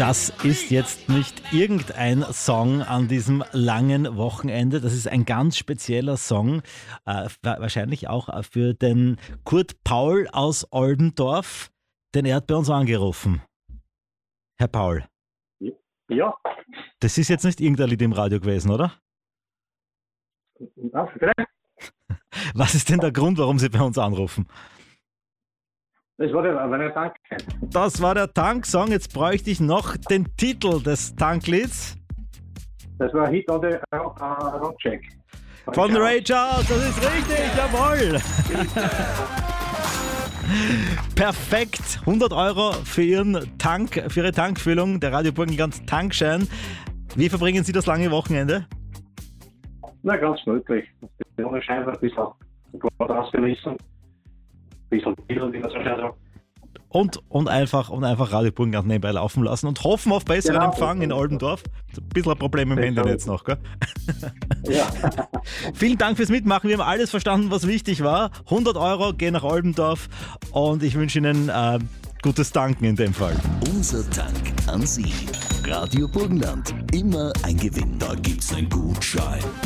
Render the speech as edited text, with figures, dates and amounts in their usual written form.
Das ist jetzt nicht irgendein Song an diesem langen Wochenende. Das ist ein ganz spezieller Song, wahrscheinlich auch für den Kurt Paul aus Oldendorf, denn er hat bei uns angerufen. Herr Paul. Ja. Das ist jetzt nicht irgendein Lied im Radio gewesen, oder? Bitte? Was ist denn der Grund, warum Sie bei uns anrufen? Das war der Tank. Das war der Tanksong. Jetzt bräuchte ich noch den Titel des Tanklieds. Das war Hit on the Road Check. Von Ray Charles, das ist richtig, jawohl. Perfekt, 100 Euro für Ihren Tank, für Ihre Tankfüllung, der Radio Burgenland Tankschein. Wie verbringen Sie das lange Wochenende? Na, ganz möglich. Die Sonne scheint ein bisschen rausgerissen. Ein bisschen Bild, wie man so schön sagt. Und einfach Radio Burgenland nebenbei laufen lassen und hoffen auf besseren Empfang in Oldendorf. Ein bisschen ein Problem im Handynetz noch, gell? Ja. Vielen Dank fürs Mitmachen. Wir haben alles verstanden, was wichtig war. 100 Euro gehen nach Oldendorf und ich wünsche Ihnen gutes Tanken in dem Fall. Unser Tank an Sie. Radio Burgenland. Immer ein Gewinn. Da gibt's einen Gutschein.